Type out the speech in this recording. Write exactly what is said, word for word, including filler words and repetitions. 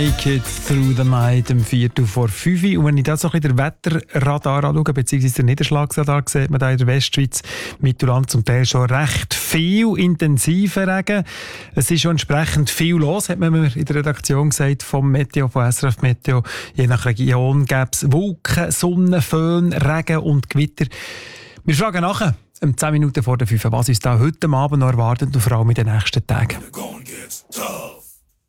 Make it through the night um Viertel vor fünf. Und wenn ich da so ein bisschen den Wetterradar anschaue, beziehungsweise den Niederschlagsradar, sieht man da in der Westschweiz, Mittelland zum Teil schon recht viel intensiven Regen. Es ist schon entsprechend viel los, hat man mir in der Redaktion gesagt, vom Meteo, von S R F Meteo. Je nach Region gäbe es Wolken, Sonne, Föhn, Regen und Gewitter. Wir fragen nachher, um zehn Minuten vor der fünf, was uns da heute Abend noch erwartet und vor allem in den nächsten Tagen.